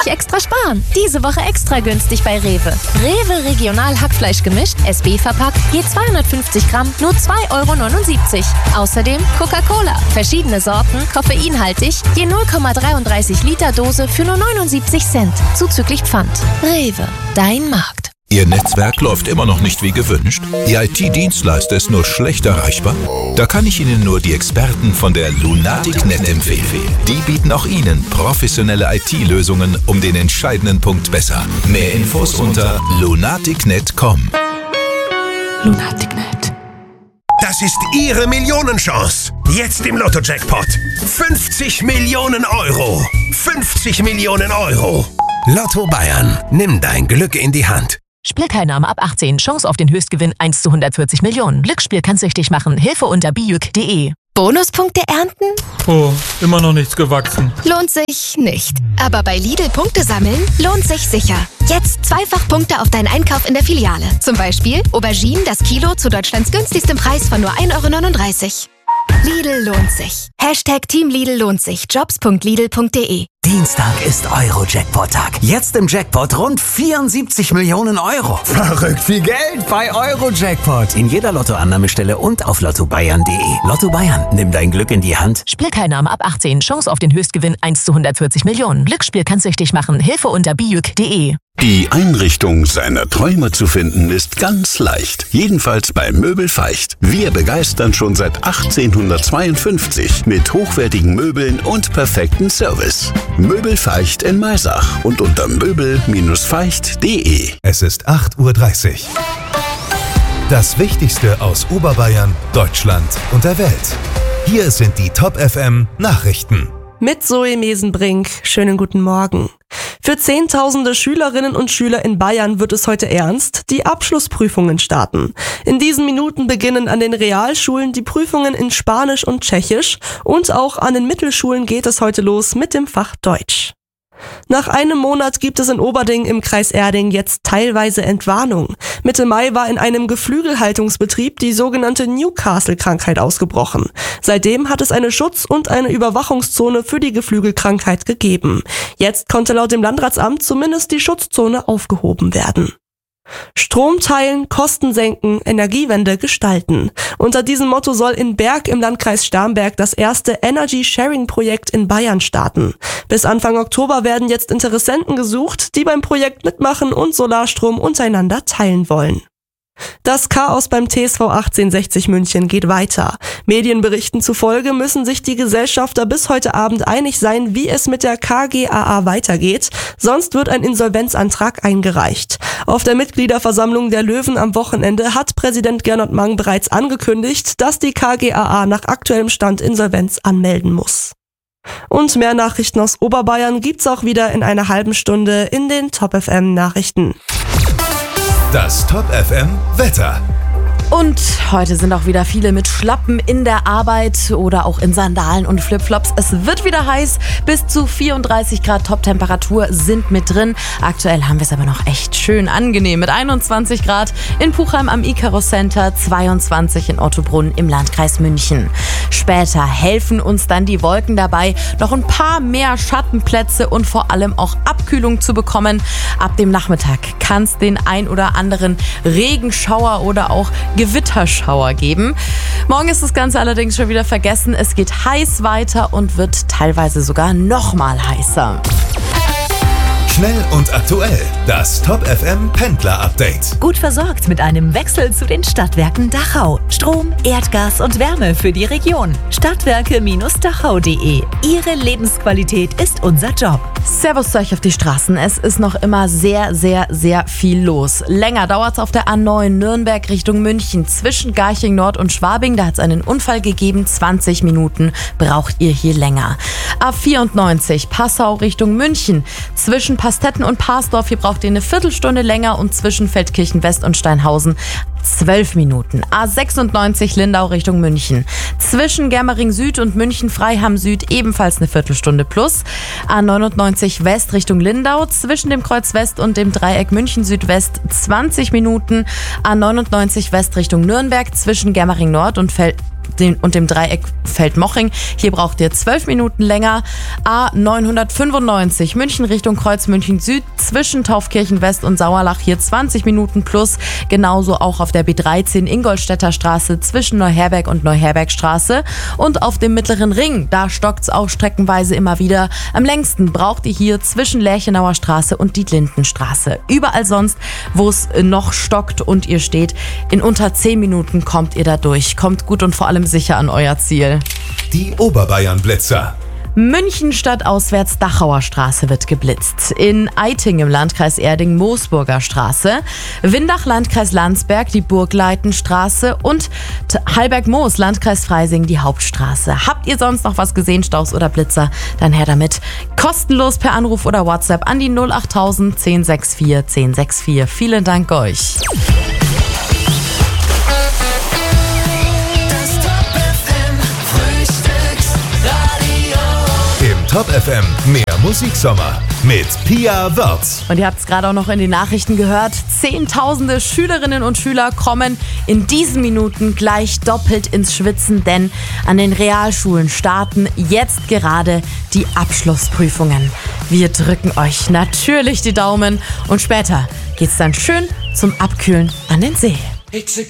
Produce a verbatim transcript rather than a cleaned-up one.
ich extra sparen. Diese Woche extra günstig bei Rewe. Rewe Regional Hackfleisch gemischt, S B verpackt, je zweihundertfünfzig Gramm, nur zwei Euro neunundsiebzig. Außerdem Coca-Cola, verschiedene Sorten, koffeinhaltig, je null Komma dreiunddreißig Liter Dose für nur neunundsiebzig Cent, zuzüglich Pfand. Rewe, dein Markt. Ihr Netzwerk läuft immer noch nicht wie gewünscht? Ihr I T-Dienstleister ist nur schlecht erreichbar? Da kann ich Ihnen nur die Experten von der Lunatic.net empfehlen. Die bieten auch Ihnen professionelle I T-Lösungen um den entscheidenden Punkt besser. Mehr Infos unter lunatic punkt net punkt com. Lunatic punkt net. Das ist Ihre Millionenchance. Jetzt im Lotto-Jackpot. fünfzig Millionen Euro. fünfzig Millionen Euro. Lotto Bayern. Nimm dein Glück in die Hand. Spielteilnahme ab achtzehn. Chance auf den Höchstgewinn eins zu hundertvierzig Millionen. Glücksspiel kann süchtig machen. Hilfe unter bijuk punkt de. Bonuspunkte ernten? Oh, immer noch nichts gewachsen. Lohnt sich nicht. Aber bei Lidl Punkte sammeln lohnt sich sicher. Jetzt zweifach Punkte auf deinen Einkauf in der Filiale. Zum Beispiel Auberginen das Kilo zu Deutschlands günstigstem Preis von nur ein Euro neununddreißig. Lidl lohnt sich. Hashtag Team Lidl lohnt sich. Jobs punkt lidl punkt de. Dienstag ist Euro-Jackpot-Tag. Jetzt im Jackpot rund vierundsiebzig Millionen Euro. Verrückt viel Geld bei Euro-Jackpot. In jeder Lottoannahmestelle und auf lotto bayern punkt de. Lotto Bayern, nimm dein Glück in die Hand. Spielteilnahme ab achtzehn. Chance auf den Höchstgewinn eins zu hundertvierzig Millionen. Glücksspiel kann süchtig machen. Hilfe unter bijuk punkt de. Die Einrichtung seiner Träume zu finden ist ganz leicht. Jedenfalls bei Möbel Feicht. Wir begeistern schon seit achtzehnhundertzweiundfünfzig mit hochwertigen Möbeln und perfekten Service. Möbel Feicht in Maisach und unter möbel Bindestrich feicht punkt de. Es ist acht Uhr dreißig. Das Wichtigste aus Oberbayern, Deutschland und der Welt. Hier sind die Top F M Nachrichten. Mit Zoe Mesenbrink. Schönen guten Morgen. Für Zehntausende Schülerinnen und Schüler in Bayern wird es heute ernst. Die Abschlussprüfungen starten. In diesen Minuten beginnen an den Realschulen die Prüfungen in Spanisch und Tschechisch und auch an den Mittelschulen geht es heute los mit dem Fach Deutsch. Nach einem Monat gibt es in Oberding im Kreis Erding jetzt teilweise Entwarnung. Mitte Mai war in einem Geflügelhaltungsbetrieb die sogenannte Newcastle-Krankheit ausgebrochen. Seitdem hat es eine Schutz- und eine Überwachungszone für die Geflügelkrankheit gegeben. Jetzt konnte laut dem Landratsamt zumindest die Schutzzone aufgehoben werden. Strom teilen, Kosten senken, Energiewende gestalten. Unter diesem Motto soll in Berg im Landkreis Starnberg das erste Energy-Sharing-Projekt in Bayern starten. Bis Anfang Oktober werden jetzt Interessenten gesucht, die beim Projekt mitmachen und Solarstrom untereinander teilen wollen. Das Chaos beim T S V achtzehnhundertsechzig München geht weiter. Medienberichten zufolge müssen sich die Gesellschafter bis heute Abend einig sein, wie es mit der K G A A weitergeht, sonst wird ein Insolvenzantrag eingereicht. Auf der Mitgliederversammlung der Löwen am Wochenende hat Präsident Gernot Mang bereits angekündigt, dass die K G A A nach aktuellem Stand Insolvenz anmelden muss. Und mehr Nachrichten aus Oberbayern gibt's auch wieder in einer halben Stunde in den Top F M Nachrichten. Das Top F M Wetter. Und heute sind auch wieder viele mit Schlappen in der Arbeit oder auch in Sandalen und Flipflops. Es wird wieder heiß, bis zu vierunddreißig Grad Top-Temperatur sind mit drin. Aktuell haben wir es aber noch echt schön angenehm mit einundzwanzig Grad in Puchheim am Icarus Center, zweiundzwanzig in Ottobrunn im Landkreis München. Später helfen uns dann die Wolken dabei, noch ein paar mehr Schattenplätze und vor allem auch Abkühlung zu bekommen. Ab dem Nachmittag kann es den ein oder anderen Regenschauer oder auch Gewitterschauer geben. Morgen ist das Ganze allerdings schon wieder vergessen. Es geht heiß weiter und wird teilweise sogar noch mal heißer. Schnell und aktuell. Das Top F M Pendler Update. Gut versorgt mit einem Wechsel zu den Stadtwerken Dachau. Strom, Erdgas und Wärme für die Region. Stadtwerke Dachau punkt de. Ihre Lebensqualität ist unser Job. Servus zu euch auf die Straßen. Es ist noch immer sehr, sehr, sehr viel los. Länger dauert es auf der A neun Nürnberg Richtung München zwischen Garching Nord und Schwabing. Da hat es einen Unfall gegeben. zwanzig Minuten braucht ihr hier länger. A vierundneunzig Passau Richtung München zwischen Pastetten und Parsdorf. Hier braucht ihr eine Viertelstunde länger und zwischen Feldkirchen West und Steinhausen zwölf Minuten. A sechsundneunzig Lindau Richtung München. Zwischen Germering Süd und München Freiham Süd ebenfalls eine Viertelstunde plus. A neunundneunzig West Richtung Lindau. Zwischen dem Kreuz West und dem Dreieck München Südwest zwanzig Minuten. A neunundneunzig West Richtung Nürnberg. Zwischen Germering Nord und Fel- den, und dem Dreieck Feldmoching. Hier braucht ihr zwölf Minuten länger. A neunhundertfünfundneunzig München Richtung Kreuzmünchen Süd zwischen Taufkirchen West und Sauerlach. Hier zwanzig Minuten plus. Genauso auch auf der B dreizehn Ingolstädter Straße zwischen Neuherberg und Neuherbergstraße. Und auf dem Mittleren Ring, da stockt's auch streckenweise immer wieder. Am längsten braucht ihr hier zwischen Lerchenauer Straße und Dietlindenstraße. Überall sonst, wo es noch stockt und ihr steht, in unter zehn Minuten kommt ihr da durch. Kommt gut und vor allem sicher an euer Ziel. Die Oberbayern-Blitzer. München stadtauswärts Dachauer Straße wird geblitzt. In Eiting im Landkreis Erding Moosburger Straße. Windach Landkreis Landsberg die Burgleitenstraße und Hallberg-Moos Landkreis Freising die Hauptstraße. Habt ihr sonst noch was gesehen, Staus oder Blitzer? Dann her damit. Kostenlos per Anruf oder WhatsApp an die null acht tausend zehn sechs vier zehn sechs vier. Vielen Dank euch. Top F M, mehr Musiksommer mit Pia Wörz. Und ihr habt es gerade auch noch in den Nachrichten gehört. Zehntausende Schülerinnen und Schüler kommen in diesen Minuten gleich doppelt ins Schwitzen, denn an den Realschulen starten jetzt gerade die Abschlussprüfungen. Wir drücken euch natürlich die Daumen und später geht's dann schön zum Abkühlen an den See. It's a